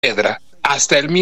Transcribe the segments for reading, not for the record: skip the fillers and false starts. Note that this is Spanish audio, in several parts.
piedra hasta el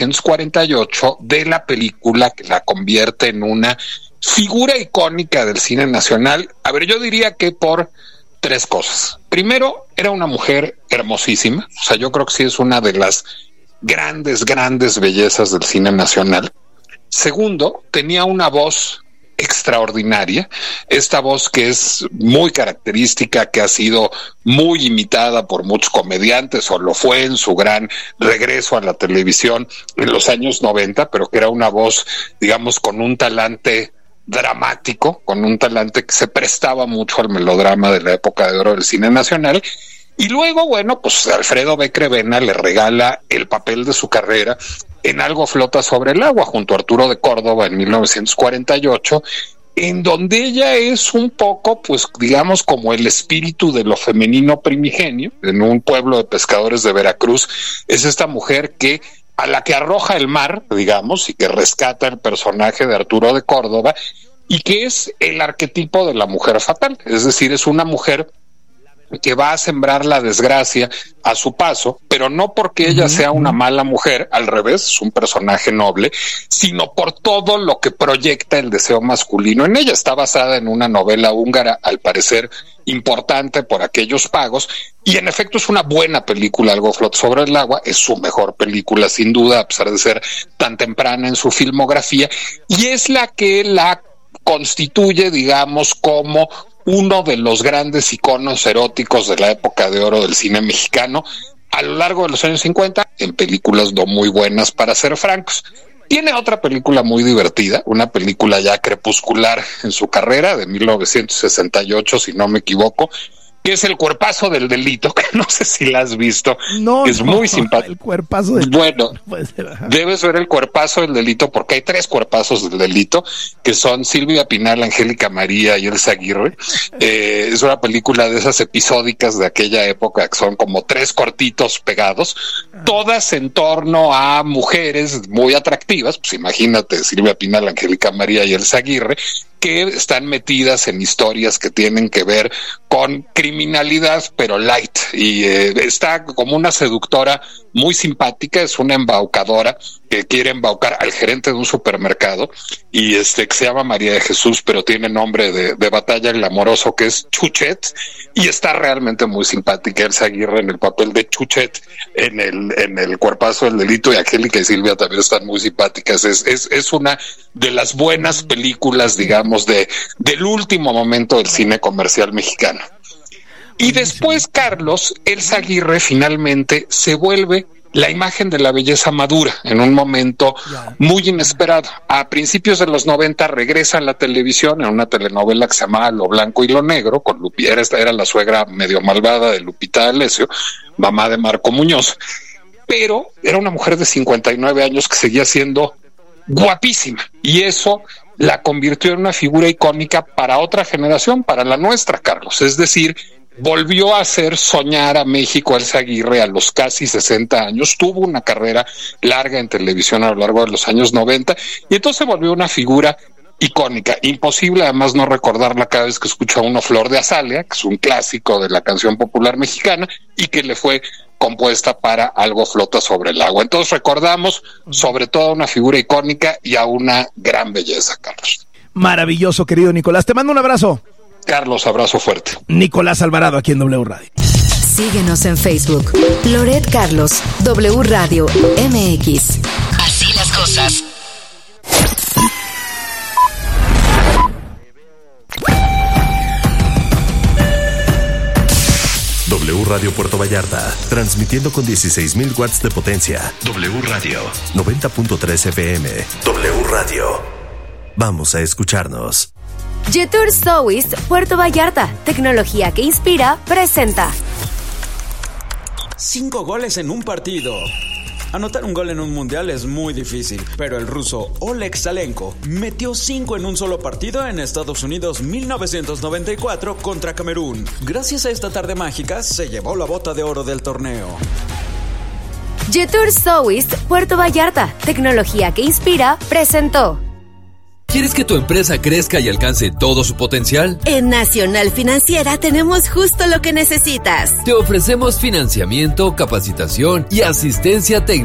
1948 de la película que la convierte en una figura icónica del cine nacional. A ver, yo diría que por tres cosas. Primero, era una mujer hermosísima. O sea, yo creo que sí es una de las grandes bellezas del cine nacional. Segundo, tenía una voz extraordinaria, esta voz que es muy característica, que ha sido muy imitada por muchos comediantes, o lo fue en su gran regreso a la televisión en los años 90, pero que era una voz, digamos, con un talante dramático, con un talante que se prestaba mucho al melodrama de la época de oro del cine nacional. Y luego, bueno, pues Alfredo B. Crevena le regala el papel de su carrera en Algo flota sobre el agua, junto a Arturo de Córdoba en 1948, en donde ella es un poco, pues digamos, como el espíritu de lo femenino primigenio. En un pueblo de pescadores de Veracruz, es esta mujer que a la que arroja el mar, digamos, y que rescata el personaje de Arturo de Córdoba, y que es el arquetipo de la mujer fatal. Es decir, es una mujer que va a sembrar la desgracia a su paso, pero no porque ella sea una mala mujer, al revés, es un personaje noble, sino por todo lo que proyecta el deseo masculino en ella. Está basada en una novela húngara, al parecer importante por aquellos pagos, y en efecto es una buena película. Algo flota sobre el agua es su mejor película, sin duda, a pesar de ser tan temprana en su filmografía, y es la que la constituye, digamos, como uno de los grandes iconos eróticos de la época de oro del cine mexicano a lo largo de los años 50, en películas no muy buenas, para ser francos. Tiene otra película muy divertida, una película ya crepuscular en su carrera, de 1968, si no me equivoco, que es El cuerpazo del delito, que no sé si la has visto. No, es muy simpático. El cuerpazo del delito. Bueno, debes ver El cuerpazo del delito, porque hay tres cuerpazos del delito, que son Silvia Pinal, Angélica María y Elsa Aguirre. Es una película de esas episódicas de aquella época, que son como tres cortitos pegados, todas en torno a mujeres muy atractivas. Pues imagínate, Silvia Pinal, Angélica María y Elsa Aguirre, que están metidas en historias que tienen que ver con criminalidad, pero light, y está como una seductora muy simpática. Es una embaucadora que quiere embaucar al gerente de un supermercado, y que se llama María de Jesús, pero tiene nombre de batalla glamoroso, que es Chuchet, y está realmente muy simpática Elsa Aguirre en el papel de Chuchet en el cuerpazo del delito, y Angélica y Silvia también están muy simpáticas. Es una de las buenas películas, digamos, del último momento del cine comercial mexicano. Y después, Carlos, Elsa Aguirre finalmente se vuelve la imagen de la belleza madura en un momento muy inesperado. A principios de los 90 regresa a la televisión en una telenovela que se llamaba Lo Blanco y Lo Negro, con esta era la suegra medio malvada de Lupita D'Alessio, mamá de Marco Muñoz, pero era una mujer de 59 años que seguía siendo guapísima, y eso la convirtió en una figura icónica para otra generación, para la nuestra, Carlos. Es decir, volvió a hacer soñar a México Elsa Aguirre a los casi 60 años, tuvo una carrera larga en televisión a lo largo de los años 90, y entonces se volvió una figura icónica. Imposible además no recordarla cada vez que escucha uno Flor de Azalea, que es un clásico de la canción popular mexicana, y que le fue compuesta para Algo flota sobre el agua. Entonces recordamos sobre todo a una figura icónica y a una gran belleza, Carlos. Maravilloso, querido Nicolás. Te mando un abrazo. Carlos, abrazo fuerte. Nicolás Alvarado, aquí en W Radio. Síguenos en Facebook. Loret Carlos, W Radio MX. Así las cosas. W Radio Puerto Vallarta, transmitiendo con 16,000 watts de potencia. W Radio 90.3 FM. W Radio. Vamos a escucharnos. Jetour Sowist Puerto Vallarta, tecnología que inspira, presenta. 5 goles en un partido. Anotar un gol en un mundial es muy difícil, pero el ruso Oleg Salenko metió 5 en un solo partido en Estados Unidos 1994 contra Camerún. Gracias a esta tarde mágica se llevó la bota de oro del torneo. Jetour Sowist Puerto Vallarta, tecnología que inspira, presentó. ¿Quieres que tu empresa crezca y alcance todo su potencial? En Nacional Financiera tenemos justo lo que necesitas. Te ofrecemos financiamiento, capacitación y asistencia técnica